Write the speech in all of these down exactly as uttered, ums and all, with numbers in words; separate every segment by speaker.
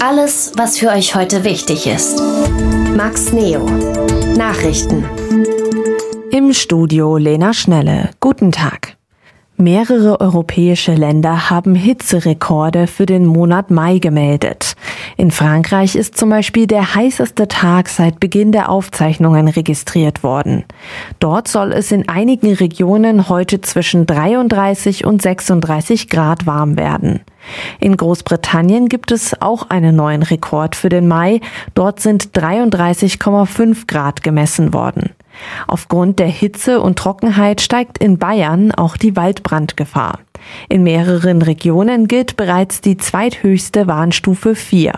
Speaker 1: Alles, was für euch heute wichtig ist. Max Neo. Nachrichten.
Speaker 2: Im Studio Lena Schnelle. Guten Tag. Mehrere europäische Länder haben Hitzerekorde für den Monat Mai gemeldet. In Frankreich ist zum Beispiel der heißeste Tag seit Beginn der Aufzeichnungen registriert worden. Dort soll es in einigen Regionen heute zwischen dreiunddreißig und sechsunddreißig Grad warm werden. In Großbritannien gibt es auch einen neuen Rekord für den Mai. Dort sind dreiunddreißig Komma fünf Grad gemessen worden. Aufgrund der Hitze und Trockenheit steigt in Bayern auch die Waldbrandgefahr. In mehreren Regionen gilt bereits die zweithöchste Warnstufe vier.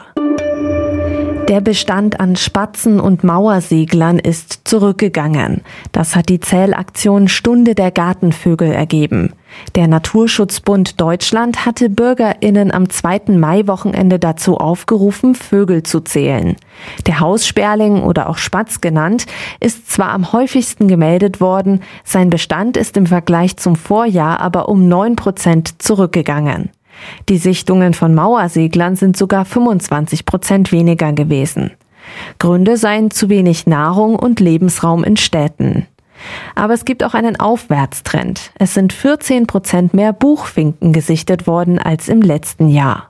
Speaker 2: Der Bestand an Spatzen und Mauerseglern ist zurückgegangen. Das hat die Zählaktion Stunde der Gartenvögel ergeben. Der Naturschutzbund Deutschland hatte BürgerInnen am zweiten Maiwochenende dazu aufgerufen, Vögel zu zählen. Der Haussperling oder auch Spatz genannt, ist zwar am häufigsten gemeldet worden, sein Bestand ist im Vergleich zum Vorjahr aber um neun Prozent zurückgegangen. Die Sichtungen von Mauerseglern sind sogar fünfundzwanzig Prozent weniger gewesen. Gründe seien zu wenig Nahrung und Lebensraum in Städten. Aber es gibt auch einen Aufwärtstrend. Es sind vierzehn Prozent mehr Buchfinken gesichtet worden als im letzten Jahr.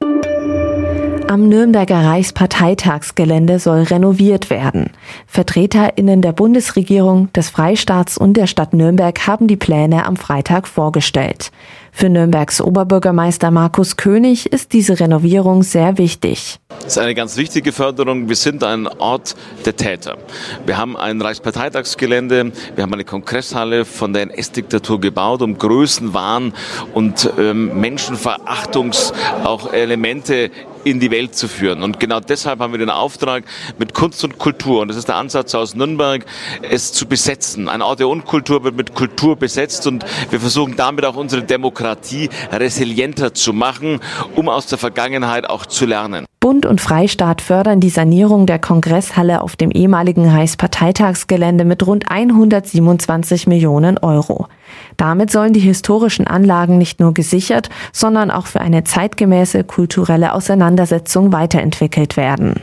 Speaker 2: Am Nürnberger Reichsparteitagsgelände soll renoviert werden. VertreterInnen der Bundesregierung, des Freistaats und der Stadt Nürnberg haben die Pläne am Freitag vorgestellt. Für Nürnbergs Oberbürgermeister Markus König ist diese Renovierung sehr wichtig.
Speaker 3: Das ist eine ganz wichtige Förderung. Wir sind ein Ort der Täter. Wir haben ein Reichsparteitagsgelände, wir haben eine Kongresshalle von der N S-Diktatur gebaut, um Größenwahn und ähm, Menschenverachtungs auch Elemente in die Welt zu führen. Und genau deshalb haben wir den Auftrag, mit Kunst und Kultur, und das ist der Ansatz aus Nürnberg, es zu besetzen. Ein Ort der Unkultur wird mit Kultur besetzt und wir versuchen damit auch unsere Demokratie resilienter zu machen, um aus der Vergangenheit auch zu lernen.
Speaker 2: Bund und Freistaat fördern die Sanierung der Kongresshalle auf dem ehemaligen Reichsparteitagsgelände mit rund hundertsiebenundzwanzig Millionen Euro. Damit sollen die historischen Anlagen nicht nur gesichert, sondern auch für eine zeitgemäße kulturelle Auseinandersetzung weiterentwickelt werden.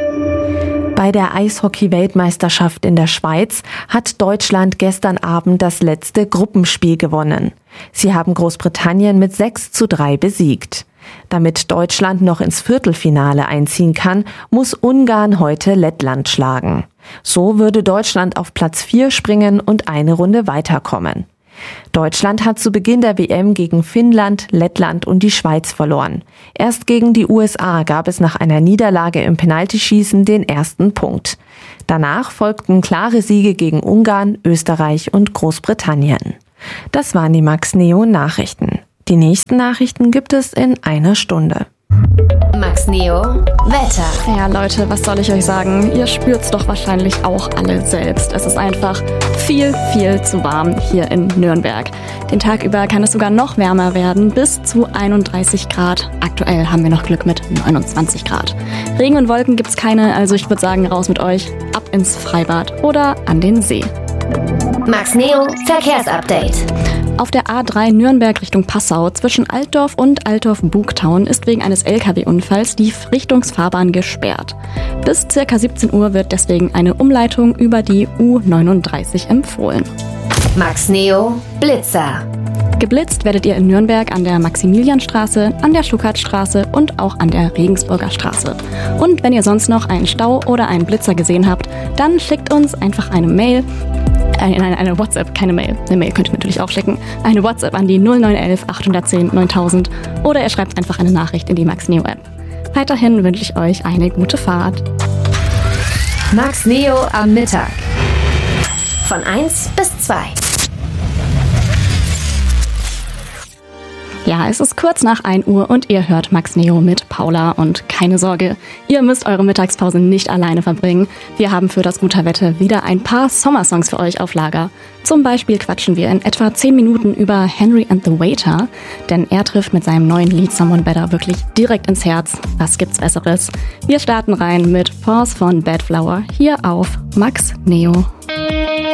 Speaker 2: Bei der Eishockey-Weltmeisterschaft in der Schweiz hat Deutschland gestern Abend das letzte Gruppenspiel gewonnen. Sie haben Großbritannien mit sechs zu drei besiegt. Damit Deutschland noch ins Viertelfinale einziehen kann, muss Ungarn heute Lettland schlagen. So würde Deutschland auf Platz vier springen und eine Runde weiterkommen. Deutschland hat zu Beginn der W M gegen Finnland, Lettland und die Schweiz verloren. Erst gegen die U S A gab es nach einer Niederlage im Penaltyschießen den ersten Punkt. Danach folgten klare Siege gegen Ungarn, Österreich und Großbritannien. Das waren die Max Neo Nachrichten. Die nächsten Nachrichten gibt es in einer Stunde.
Speaker 1: Max Neo Wetter.
Speaker 4: Ja, Leute, was soll ich euch sagen? Ihr spürt's doch wahrscheinlich auch alle selbst. Es ist einfach viel, viel zu warm hier in Nürnberg. Den Tag über kann es sogar noch wärmer werden, bis zu einunddreißig Grad. Aktuell haben wir noch Glück mit neunundzwanzig Grad. Regen und Wolken gibt's keine, also ich würde sagen, raus mit euch, ab ins Freibad oder an den See.
Speaker 1: Max Neo Verkehrsupdate.
Speaker 4: Auf der A drei Nürnberg Richtung Passau zwischen Altdorf und Altdorf-Bugtown ist wegen eines L K W-Unfalls die Richtungsfahrbahn gesperrt. Bis ca. siebzehn Uhr wird deswegen eine Umleitung über die U neununddreißig empfohlen.
Speaker 1: Max Neo Blitzer.
Speaker 4: Geblitzt werdet ihr in Nürnberg an der Maximilianstraße, an der Schuckertstraße und auch an der Regensburger Straße. Und wenn ihr sonst noch einen Stau oder einen Blitzer gesehen habt, dann schickt uns einfach eine Mail. Nein, eine, eine WhatsApp, keine Mail. Eine Mail könnt ihr natürlich auch schicken. Eine WhatsApp an die null neun elf achthundertzehn neuntausend oder ihr schreibt einfach eine Nachricht in die Max Neo App. Weiterhin wünsche ich euch eine gute Fahrt.
Speaker 1: Max Neo am Mittag. Von eins bis zwei.
Speaker 4: Ja, es ist kurz nach ein Uhr und ihr hört Max Neo mit Paula und keine Sorge, ihr müsst eure Mittagspause nicht alleine verbringen. Wir haben für das gute Wetter wieder ein paar Sommersongs für euch auf Lager. Zum Beispiel quatschen wir in etwa zehn Minuten über Henry and the Waiter, denn er trifft mit seinem neuen Lied Someone Better wirklich direkt ins Herz. Was gibt's Besseres? Wir starten rein mit Pause von Bad Flower hier auf Max Neo.